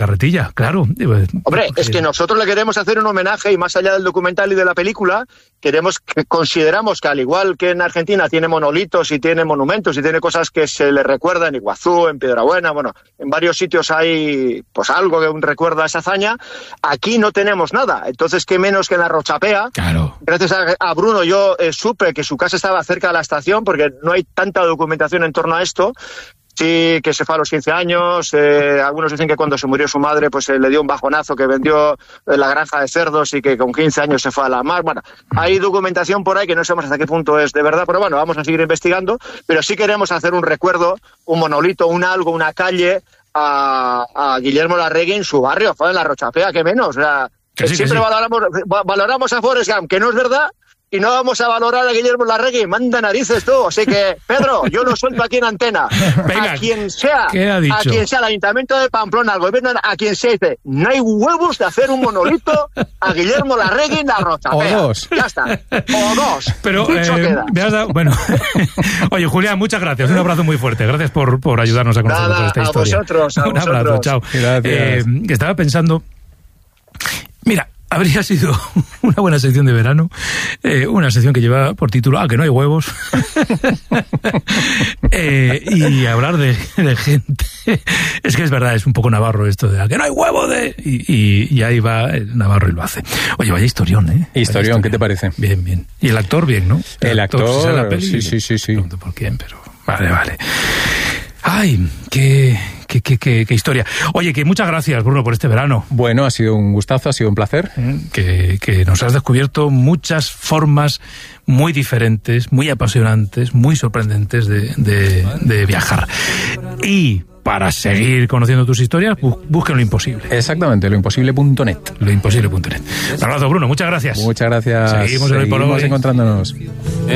carretilla, claro. Hombre, es que nosotros le queremos hacer un homenaje y más allá del documental y de la película, consideramos que al igual que en Argentina tiene monolitos y tiene monumentos y tiene cosas que se le recuerda en Iguazú, en Piedrabuena, bueno, en varios sitios hay pues algo que recuerda a esa hazaña, aquí no tenemos nada. Entonces, qué menos que en la Rochapea. Claro. Gracias a Bruno yo supe que su casa estaba cerca de la estación porque no hay tanta documentación en torno a esto. Sí, que se fue a los 15 años, algunos dicen que cuando se murió su madre pues le dio un bajonazo, que vendió la granja de cerdos y que con 15 años se fue a la mar. Bueno, hay documentación por ahí que no sabemos hasta qué punto es de verdad, pero bueno, vamos a seguir investigando, pero sí queremos hacer un recuerdo, un monolito, un algo, una calle a Guillermo Larregui en su barrio, en la Rochapea, que menos. O sea, siempre valoramos a Forrest Gump, que no es verdad, y no vamos a valorar a Guillermo Larregui, manda narices tú. Así que, Pedro, yo lo suelto aquí en antena. Venga, a quien sea, ¿qué ha dicho? a quien sea, al Ayuntamiento de Pamplona, al gobierno, a quien sea, dice, no hay huevos de hacer un monolito a Guillermo Larregui en la Rochapea. O dos. Ya está. O dos. Pero, dicho queda. Bueno, oye, Julián, muchas gracias. Un abrazo muy fuerte. Gracias por ayudarnos a conocer toda esta historia. A vosotros. Un abrazo, chao. Gracias. Estaba pensando, mira, habría sido una buena sección de verano, una sección que lleva por título que no hay huevos, y hablar de gente. Es que es verdad, es un poco navarro esto de que no hay huevo de... Y ahí va el navarro y lo hace. Oye, vaya historión, ¿eh? Historión, ¿qué te parece? Bien, bien. Y el actor, bien, ¿no? El actor, ¿sí sabe la peli? sí. No pregunto por quién, pero... Vale. Ay, qué historia. Oye, que muchas gracias, Bruno, por este verano. Bueno, ha sido un gustazo, ha sido un placer. Que nos has descubierto muchas formas muy diferentes, muy apasionantes, muy sorprendentes de viajar. Y para seguir conociendo tus historias, busquen Lo Imposible. Exactamente, loimposible.net. Loimposible.net. Un abrazo, Bruno, muchas gracias. Muchas gracias. Seguimos en el Polo. Seguimos encontrándonos.